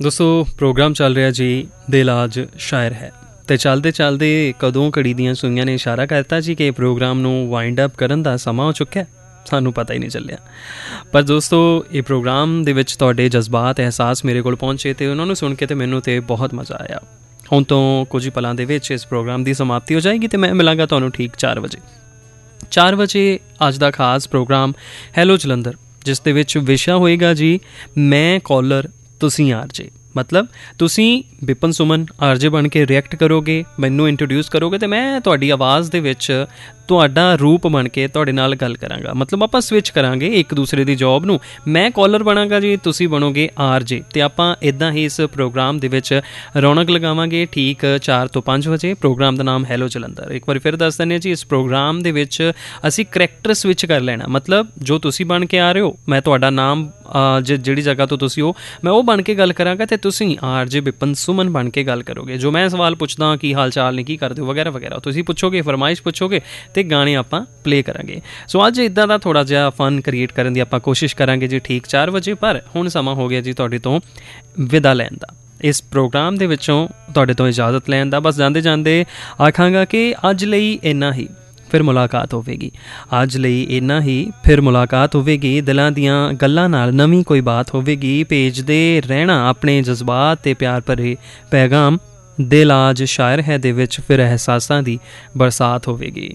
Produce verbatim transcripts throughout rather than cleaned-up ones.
दोस्तों प्रोग्राम चल रहा जी दिल आज शायर है तो चलते चलते कदों घड़ी दियां सूइयां ने इशारा करता जी कि प्रोग्राम नूं वाइंड अप करन दा समा हो चुका है। सानू पता ही नहीं चलिया। पर दोस्तों ये प्रोग्राम दे विच तुहाडे जज्बात एहसास मेरे कोल पहुंचे तो उन्होंने सुन के तो मैनू तो बहुत मज़ा आया। हुण तो कुछ ही पलों दे विच इस प्रोग्राम की समाप्ति हो जाएगी तो मैं मिलांगा तुहानू ठीक चार बजे चार बजे अज दा खास प्रोग्राम हैलो जलंधर, जिस दे विच विशा होएगा जी मैं कॉलर तुसीं आरजे। मतलब तुसीं विपिन सुमन आरजे बन के रिएक्ट करोगे, मैनू इंट्रोड्यूस करोगे तो मैं तुहाडी आवाज़ दे विच तुहाडा रूप बन के तुहाडे नाल गल करांगा। मतलब आपां स्विच करांगे एक दूसरे दी जॉब नूं। मैं कॉलर बनांगा जी, तुसीं बनोगे आरजे ते आपां इदां ही इस प्रोग्राम दे विच रौनक लगावांगे। ठीक चार तो पाँच बजे प्रोग्राम दा नाम हैलो जलंधर। एक बार फिर दस दिंदे जी इस प्रोग्राम दे विच असीं करैक्टर स्विच कर लेना। मतलब जो तुसीं बन के आ रहे हो मैं तुहाडा नाम जिहड़ी जगह तो तुसीं हो मैं वो बन के गल करांगा ते तुसीं आरजे विपिन सुमन बन के गल करोगे। जो मैं सवाल पुछदा की हाल चाल ने की करदे हो वगैरह वगैरह तुसीं पुछोगे, फरमाइश पुछोगे तो गाने आपां प्ले करांगे। सो अज इदां दा थोड़ा जिहा फन क्रिएट करन दी आपां कोशिश करांगे जी ठीक चार बजे। पर हुण समा हो गया जी तुहाडे तो विदा लैण दा। इस प्रोग्राम दे विचों तुहाडे तो इजाजत लैण दा। बस जांदे जांदे आखांगा कि अज लई इन्ना ही, फिर मुलाकात होवेगी। अज लई इन्ना ही, फिर मुलाकात होवेगी। दिलां दियां गल्लां नाल नवीं कोई बात होवेगी। भेजदे रहना अपने जज्बात ते प्यार भरे पैगाम। दिल आज शायर है दे विच फिर एहसासां दी बरसात होवेगी।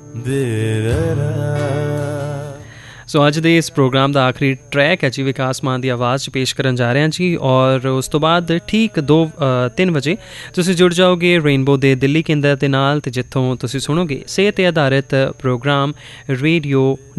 सो अज दे इस प्रोग्राम का आखिरी ट्रैक है जी विकास मान की आवाज़ पेश करन जा रहे हैं जी। और उस तो बाद ठीक दो तीन बजे तुसीं जुड़ जाओगे रेनबो दे दिल्ली केंद्र दे नाल ते जित्थों तुसीं सुनोगे सेहत आधारित प्रोग्राम रेडियो